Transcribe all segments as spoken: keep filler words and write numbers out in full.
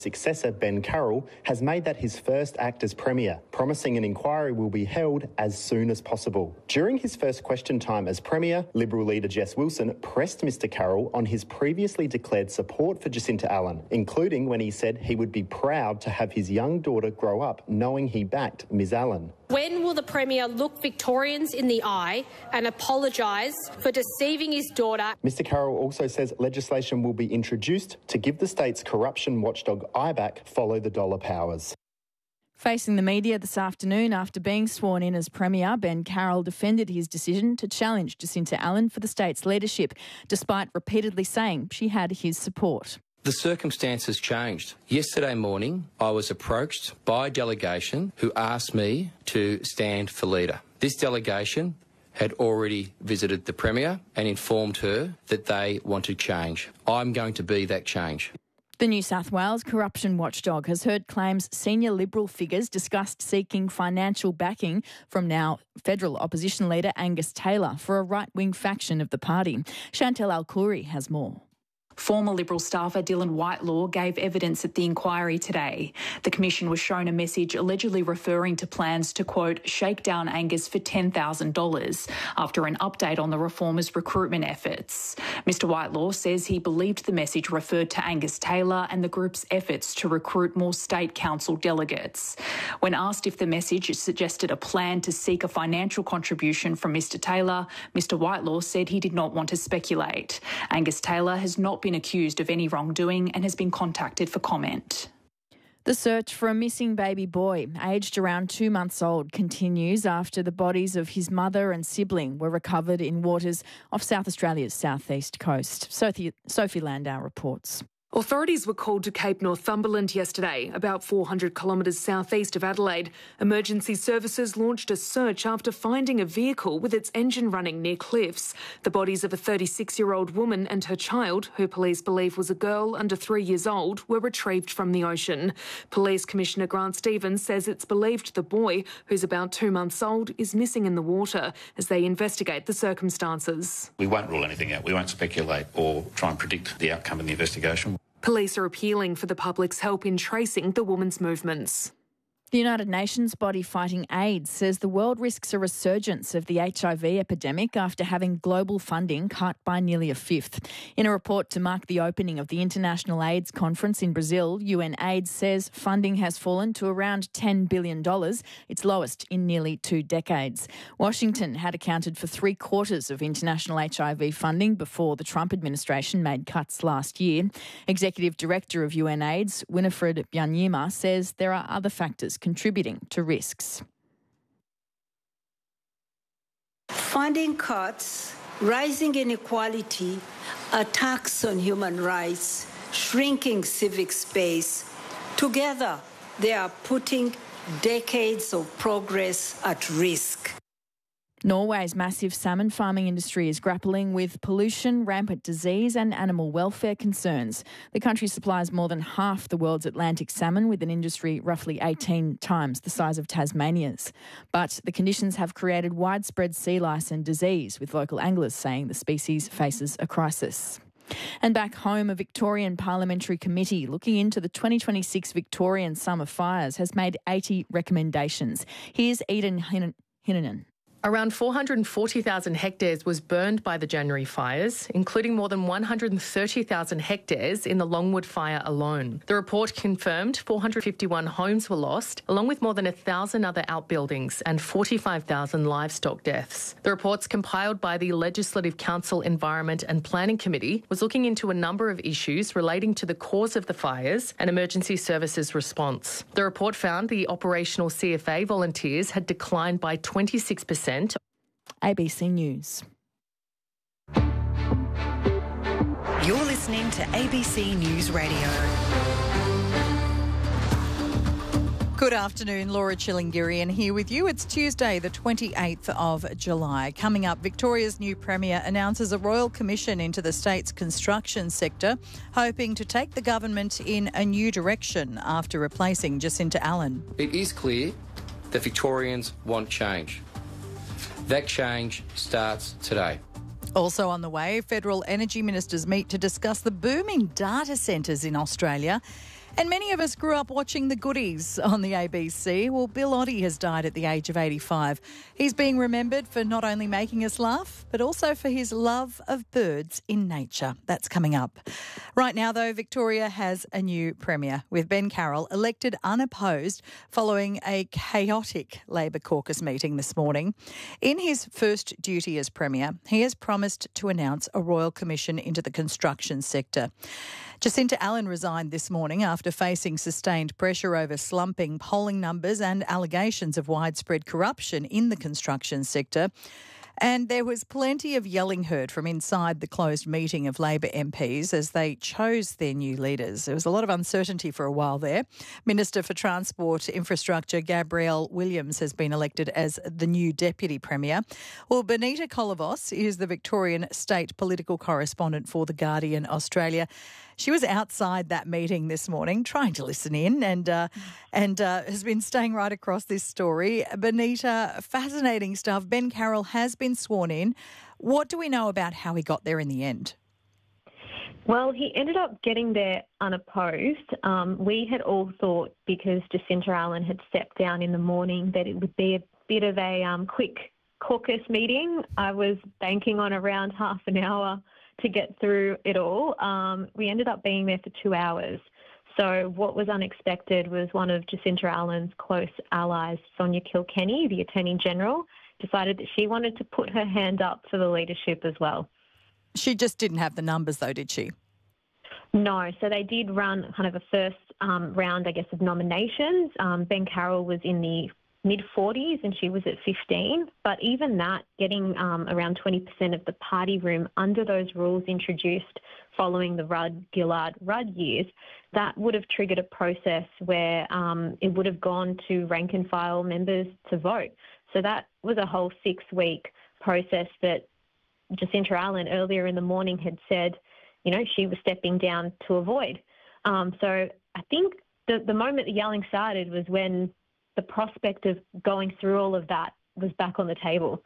Successor Ben Carroll has made that his first act as Premier, promising an inquiry will be held as soon as possible. During his first question time as Premier, Liberal leader Jess Wilson pressed Mr Carroll on his previously declared support for Jacinta Allan, including when he said he would be proud to have his young daughter grow up knowing he backed Ms Allan. When will the Premier look Victorians in the eye and apologise for deceiving his daughter? Mr Carroll also says legislation will be introduced to give the state's corruption watchdog I B A C follow the dollar powers. Facing the media this afternoon after being sworn in as Premier, Ben Carroll defended his decision to challenge Jacinta Allan for the state's leadership, despite repeatedly saying she had his support. The circumstances changed. Yesterday morning, I was approached by a delegation who asked me to stand for leader. This delegation had already visited the Premier and informed her that they wanted change. I'm going to be that change. The New South Wales corruption watchdog has heard claims senior Liberal figures discussed seeking financial backing from now federal opposition leader Angus Taylor for a right-wing faction of the party. Chantel Al-Khoury has more. Former Liberal staffer Dylan Whitelaw gave evidence at the inquiry today. The Commission was shown a message allegedly referring to plans to, quote, shake down Angus for ten thousand dollars after an update on the reformer's recruitment efforts. Mister Whitelaw says he believed the message referred to Angus Taylor and the group's efforts to recruit more state council delegates. When asked if the message suggested a plan to seek a financial contribution from Mister Taylor, Mister Whitelaw said he did not want to speculate. Angus Taylor has not been accused of any wrongdoing and has been contacted for comment. The search for a missing baby boy, aged around two months old, continues after the bodies of his mother and sibling were recovered in waters off South Australia's southeast coast. Sophie, Sophie Landau reports. Authorities were called to Cape Northumberland yesterday, about four hundred kilometres southeast of Adelaide. Emergency services launched a search after finding a vehicle with its engine running near cliffs. The bodies of a thirty-six-year-old woman and her child, who police believe was a girl under three years old, were retrieved from the ocean. Police Commissioner Grant Stevens says it's believed the boy, who's about two months old, is missing in the water as they investigate the circumstances. We won't rule anything out. We won't speculate or try and predict the outcome of the investigation. Police are appealing for the public's help in tracing the woman's movements. The United Nations body fighting AIDS says the world risks a resurgence of the H I V epidemic after having global funding cut by nearly a fifth. In a report to mark the opening of the International AIDS Conference in Brazil, UNAIDS says funding has fallen to around ten billion dollars, its lowest in nearly two decades. Washington had accounted for three quarters of international H I V funding before the Trump administration made cuts last year. Executive Director of UNAIDS, Winifred Byanyima, says there are other factors contributing to risks. Funding cuts, rising inequality, attacks on human rights, shrinking civic space. Together, they are putting decades of progress at risk. Norway's massive salmon farming industry is grappling with pollution, rampant disease and animal welfare concerns. The country supplies more than half the world's Atlantic salmon, with an industry roughly eighteen times the size of Tasmania's. But the conditions have created widespread sea lice and disease, with local anglers saying the species faces a crisis. And back home, a Victorian Parliamentary Committee looking into the twenty twenty-six Victorian summer fires has made eighty recommendations. Here's Eden Hinnanen. Around four hundred forty thousand hectares was burned by the January fires, including more than one hundred thirty thousand hectares in the Longwood fire alone. The report confirmed four hundred fifty-one homes were lost, along with more than one thousand other outbuildings and forty-five thousand livestock deaths. The reports compiled by the Legislative Council Environment and Planning Committee was looking into a number of issues relating to the cause of the fires and emergency services response. The report found the operational C F A volunteers had declined by twenty-six percent. A B C News. You're listening to A B C News Radio. Good afternoon, Laura Chilingirian here with you. It's Tuesday, the twenty-eighth of July. Coming up, Victoria's new Premier announces a royal commission into the state's construction sector, hoping to take the government in a new direction after replacing Jacinta Allan. It is clear that Victorians want change. That change starts today. Also on the way, federal energy ministers meet to discuss the booming data centres in Australia And many of us grew up watching The Goodies on the A B C. Well, Bill Oddie has died at the age of eighty-five. He's being remembered for not only making us laugh, but also for his love of birds in nature. That's coming up. Right now, though, Victoria has a new Premier, with Ben Carroll elected unopposed following a chaotic Labor caucus meeting this morning. In his first duty as Premier, he has promised to announce a royal commission into the construction sector. Jacinta Allen resigned this morning after facing sustained pressure over slumping polling numbers and allegations of widespread corruption in the construction sector. And there was plenty of yelling heard from inside the closed meeting of Labor M Ps as they chose their new leaders. There was a lot of uncertainty for a while there. Minister for Transport Infrastructure Gabrielle Williams has been elected as the new Deputy Premier. Well, Benita Kolovos is the Victorian State Political Correspondent for The Guardian Australia. She was outside that meeting this morning trying to listen in and uh, and uh, has been staying right across this story. Benita, fascinating stuff. Ben Carroll has been sworn in. What do we know about how he got there in the end? Well, he ended up getting there unopposed. Um, we had all thought, because Jacinta Allen had stepped down in the morning, that it would be a bit of a um, quick caucus meeting. I was banking on around half an hour to get through it all. Um, we ended up being there for two hours. So what was unexpected was one of Jacinta Allen's close allies, Sonia Kilkenny, the Attorney General, decided that she wanted to put her hand up for the leadership as well. She just didn't have the numbers though, did she? No. So they did run kind of a first um, round, I guess, of nominations. Um, Ben Carroll was in the mid forties and she was at fifteen. But even that, getting um, around twenty percent of the party room under those rules introduced following the Rudd-Gillard-Rudd years, that would have triggered a process where um, it would have gone to rank and file members to vote. So that was a whole six-week process that Jacinta Allen earlier in the morning had said, you know, she was stepping down to avoid. Um, so I think the, the moment the yelling started was when the prospect of going through all of that was back on the table.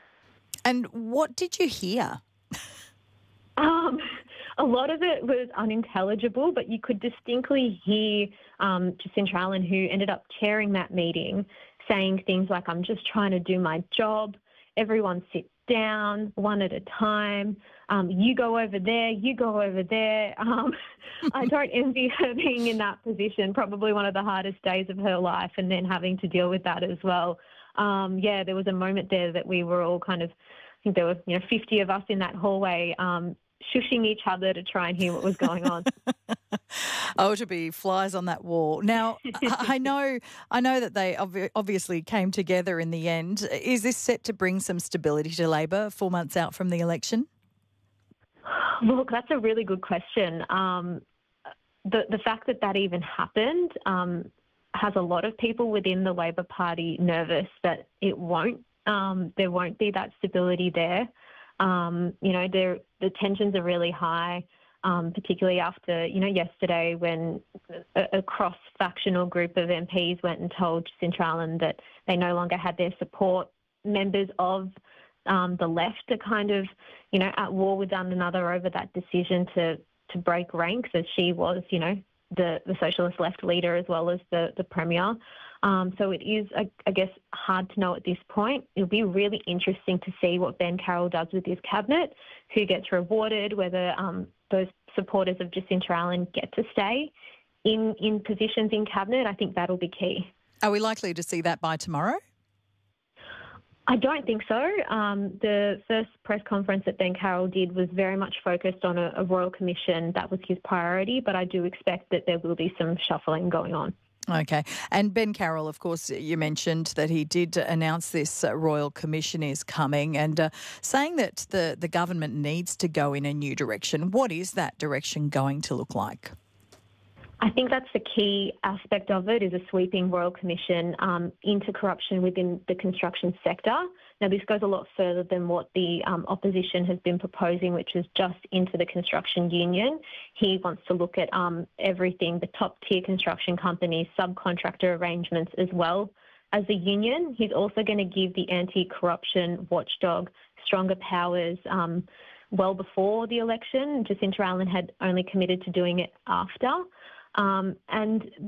And what did you hear? Um, a lot of it was unintelligible, but you could distinctly hear um, Jacinta Allen, who ended up chairing that meeting, saying things like, I'm just trying to do my job. Everyone sit down one at a time. Um, you go over there, you go over there. Um, I don't envy her being in that position, probably one of the hardest days of her life, and then having to deal with that as well. Um, yeah, there was a moment there that we were all kind of, I think there were, you know, fifty of us in that hallway, um, shushing each other to try and hear what was going on. Oh, to be flies on that wall. Now, I know I know that they ob- obviously came together in the end. Is this set to bring some stability to Labor four months out from the election? Look, that's a really good question. Um, the, the fact that that even happened um, has a lot of people within the Labor Party nervous that it won't, um, there won't be that stability there. Um, you know, the tensions are really high, um, particularly after, you know, yesterday when a, a cross-factional group of M Ps went and told Jacinta Allen that they no longer had their support. Members of um, the left are kind of, you know, at war with one another over that decision to, to break ranks, as she was, you know, the, the socialist left leader as well as the, the Premier. Um, so it is, I, I guess, hard to know at this point. It'll be really interesting to see what Ben Carroll does with his cabinet, who gets rewarded, whether um, those supporters of Jacinta Allen get to stay in, in positions in cabinet. I think that'll be key. Are we likely to see that by tomorrow? I don't think so. Um, the first press conference that Ben Carroll did was very much focused on a, a royal commission. That was his priority, but I do expect that there will be some shuffling going on. Okay. And Ben Carroll, of course, you mentioned that he did announce this uh, Royal Commission is coming and uh, saying that the, the government needs to go in a new direction. What is that direction going to look like? I think that's the key aspect of it, is a sweeping Royal Commission um, into corruption within the construction sector. Now, this goes a lot further than what the um, opposition has been proposing, which is just into the construction union. He wants to look at um, everything, the top-tier construction companies, subcontractor arrangements, as well as the union. He's also going to give the anti-corruption watchdog stronger powers um, well before the election. Jacinta Allen had only committed to doing it after. Um, and